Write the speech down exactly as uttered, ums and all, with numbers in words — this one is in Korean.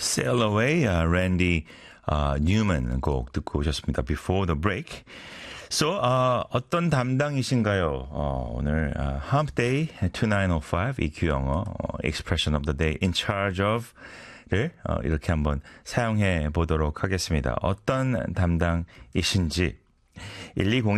Sail Away, uh, Randy uh, Newman 곡 듣고 오셨습니다. Before the break. So, uh, 어떤 담당이신가요? 어, 오늘 uh, Hump Day 이천구백오 이큐 영어 uh, Expression of the Day in charge of 를 어, 이렇게 한번 사용해 보도록 하겠습니다. 어떤 담당이신지 일이공일